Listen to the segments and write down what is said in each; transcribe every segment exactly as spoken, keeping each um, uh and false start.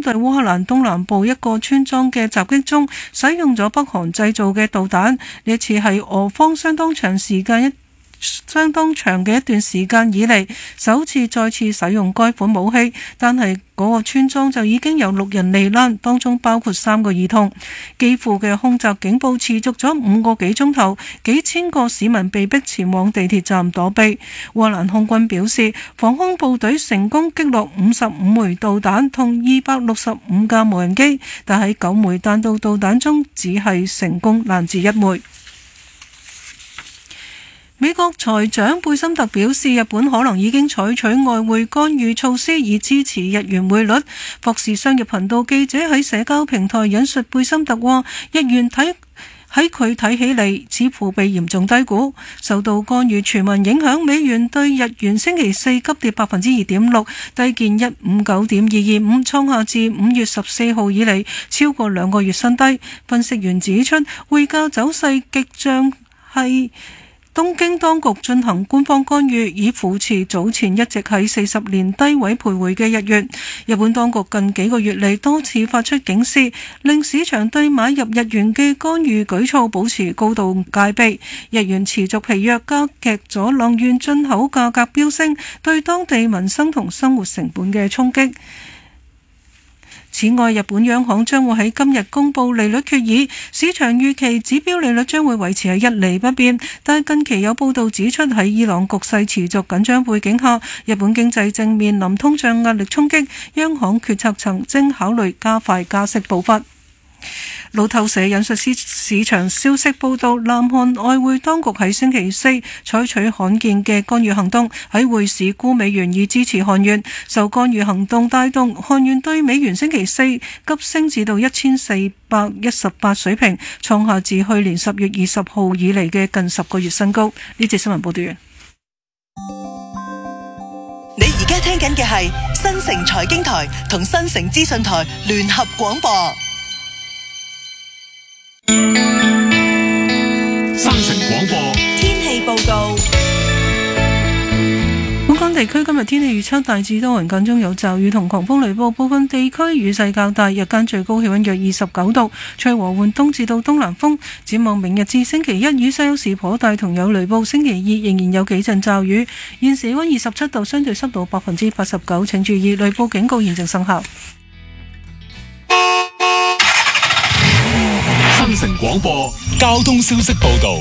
對烏克蘭東南部一個村莊嘅襲擊中，使用咗北韓製造嘅導彈。呢一次係俄方相當長時間一相當長嘅一段時間以嚟，首次再次使用該款武器，但係嗰個村莊就已經有六人罹難，當中包括三個兒童。基輔嘅空襲警報持續咗五個幾鐘頭，幾千個市民被迫前往地鐵站躲避。烏克蘭空軍表示，防空部隊成功擊落五十五枚導彈同二百六十五架無人機，但喺九枚彈道導彈中只係成功攔截一枚。美國財長貝森特表示，日本可能已經採取外匯干預措施以支持日元匯率。霍士商業頻道記者喺社交平台引述貝森特話，日元睇喺佢睇起嚟似乎被嚴重低估，受到干預傳聞影響，美元對日元星期四急跌百分之二點六，低見一五九點二二五，創下自五月十四號以嚟超過兩個月新低。分析員指出，匯價走勢極像係東京當局進行官方干預，以扶持早前一直喺四十年低位徘徊嘅日元。日本當局近幾個月嚟多次發出警示，令市場對買入日元嘅干預舉措保持高度戒備。日元持續疲弱，加劇咗能源進口價格飆升，對當地民生同生活成本嘅衝擊。此外，日本央行將會喺今日公布利率決議，市場預期指標利率將會維持喺一厘不變。但近期有報道指出，喺伊朗局勢持續緊張背景下，日本經濟正面臨通脹壓力衝擊，央行決策層正考慮加快加息步伐。路透社引述市場消息報道，南韓外匯當局喺星期四採取罕見嘅干預行動，喺匯市沽美元以支持韓元。受干預行動帶動，韓元對美元星期四急升至到一千四百一十八水平，創下自去年十月二十號以嚟嘅近十個月新高。呢節新聞報道完。 你而家聽緊嘅係新城財經台同新城資訊台聯合廣播。 新城廣播天氣報告。 本港地區今日天氣預測大致多雲，間中有驟雨同狂風雷暴，部分地區雨勢較大，日間最高氣溫約二十九度，吹和緩東至到東南風。展望明日至星期一雨勢有時頗大，同有雷暴，星期二仍然有幾陣驟雨。現時氣溫二十七度，相對濕度百分之八十九，請注意雷暴警告現正生效。 新城廣播交通消息報道。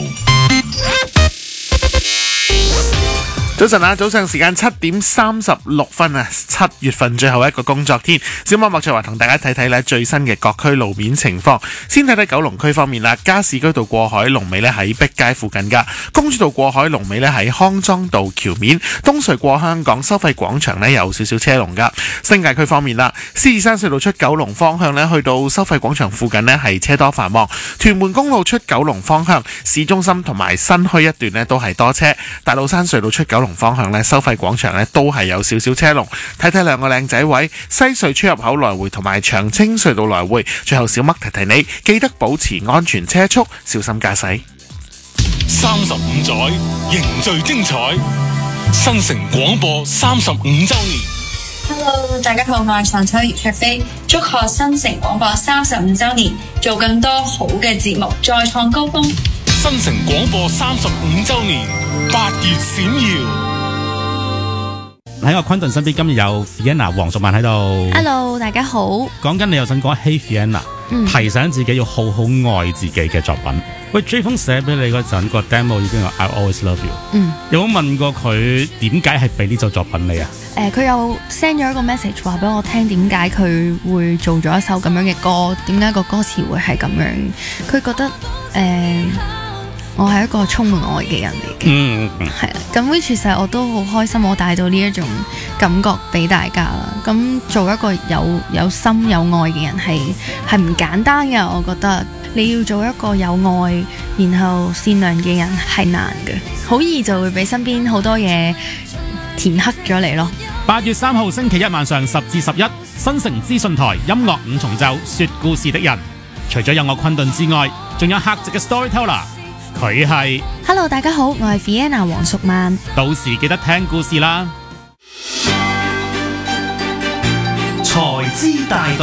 早晨啊，早上時間七點三十六分啊，七月份最後一個工作天，小馬莫卓華同大家睇睇咧最新嘅各區路面情況。先睇睇九龍區方面啦，加士居道過海龍尾咧喺碧街附近噶，公主道過海龍尾咧喺康莊道橋面，東隧過香港收費廣場咧有少少車龍噶。新界區方面啦，獅子山隧道出九龍方向咧去到收費廣場附近咧係車多繁忙，屯門公路出九龍方向市中心同埋新墟一段咧都係多車，大老山隧道出九龍方向咧收費廣場咧都係有少少車龍。睇睇兩個靚仔位，西隧出入口來回同埋長青隧道來回。最後小麥提提你，記得保持安全車速，小心駕駛。 三十五載凝聚精彩，新城廣播三十五週年。 Hello， 大家好，我係陳秋葉卓飛，祝賀新城廣播三十五週年，做更多好嘅節目，再創高峰。 新城廣播三十五週年，八月閃耀。 喺我昆頓身邊，今日有 Fiona 黃淑曼喺度。 Hello， 大家好。 講緊你又想講 Hey Fiona，嗯、提醒自己要好好愛自己嘅作品。喂 J 風寫俾你嗰陣個 demo 已經有 I Always Love You。嗯，有冇問過佢點解係俾呢首作品你啊？ 誒、呃，佢有 send 咗一個 message 話俾我聽，點解佢會做咗一首咁樣嘅歌？點解個歌詞會係咁樣？佢覺得誒。呃我係一個充滿愛嘅人嚟嘅，嗯，係啦，咁 which 其實我都好開心，我帶到呢一種感覺俾大家啦。咁做一個有有心有愛嘅人係係唔簡單嘅，我覺得你要做一個有愛然後善良嘅人係難嘅，好易就會俾身邊好多嘢填黑咗你咯。 八月三號星期一晚上十至十一，新城資訊台音樂五重奏說故事的人，除咗有我昆頓之外，仲有客席嘅 storyteller。佢係 Hello， 大家好，我係 Fiona 黃淑曼。 到時記得聽故事啦。 財資大道。